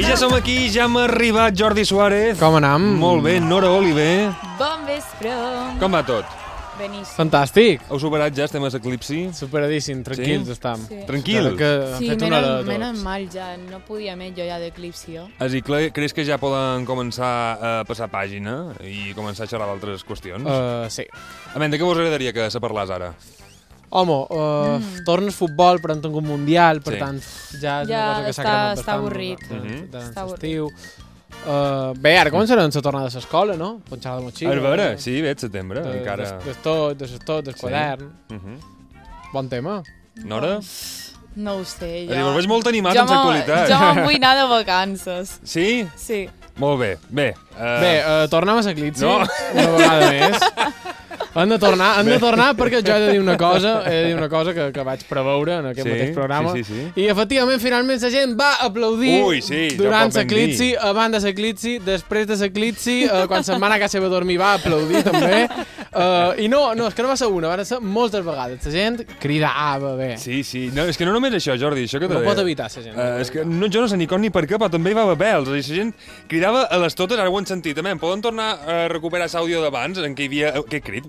I ja som aquí, ja hem arribat, Jordi Suárez. Com anam? Molt bé, Nora Oliver. Bon vespre. Com va tot? Beníssim. Fantàstic. Heu superat ja, estem a Eclipsi? Superadíssim, tranquils Sí? estam. Sí. Tranquil? Que ha Sí, fet una hora de menos tots. mal ja, no podia més jo ja d'Eclipsi, jo. Has dit, creus que ja poden començar a passar pàgina i començar a xerrar d'altres qüestions? Sí. A veure, de què vos agradaria que se parlàs ara? Home, tornes futbol, però han tingut un mundial, per Sí. tant, ja és Ja una cosa que s'ha està- cremat està bastant avorrit. de Està l'estiu. Bé, ara començarem la tornada de l'escola, no? Punxar la motxilla. A veure, sí, bé, setembre, De, encara... Des tot, del Sí. quadern. Bon tema. Nora? No ho sé, jo... Ho veig molt animat amb l'actualitat. Jo me'n vull anar de vacances. Sí? Sí. Molt bé. Bé, Bé, tornem a l'Eclipsi No. una vegada més. Han de tornar perquè jo he de dir una cosa, que vaig preveure en aquest mateix programa. Sí. I, efectivament, finalment la gent va aplaudir Ui, sí, ja durant pot ben l'Eclipsi, dir. abans de l'Eclipsi, després de l'Eclipsi, quan se'n va anar a casa seva a dormir va aplaudir també. I no, és que no va ser una, van ser moltes vegades. La gent cridava bé. Sí. No, és que no només això, Jordi, això que No t'he pot dit. evitar la gent. És que jo no sé ni com ni per què, però també hi va haver bels. És a dir, la gent cridava a les totes, ara ho han sentit. També, poden tornar a recuperar l'àudio d'abans, en què hi havia... Aquest crit?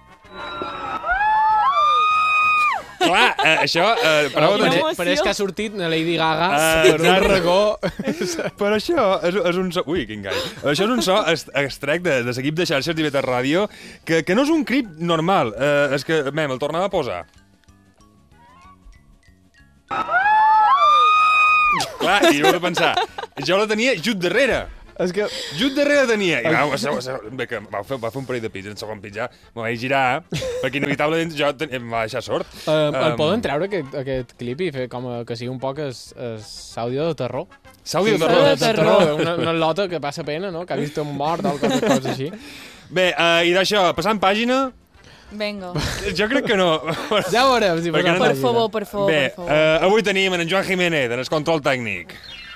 Clar, això... Però és que ha sortit la Lady Gaga per un exacte. regó. Però això és un so... Ui, quin gall. Això és un so extrec de l'equip de xarxes d'IV3 Ràdio, que no és un crit normal. És que, el tornava a posar. Clar, i jo vaig pensar, jo la tenia just darrere. És que... Just darrere tenia. I bé, que va fer un parell de pits, en segon pit ja me vaig girar, perquè inevitablement jo em va deixar sort. El poden treure, aquest clip, i fer com que sigui un poc àudio de terror. S'àudio de de terror. terror. Una lota que passa pena, no? Que ha vist un mort o coses així. Bé, i d'això, passant pàgina, Venga. jo crec que no. Ja ho veurem, si Perquè posem no- Per pàgina. favor, per favor, Bé, per favor. avui tenim en Joan Jiménez, en el control tècnic.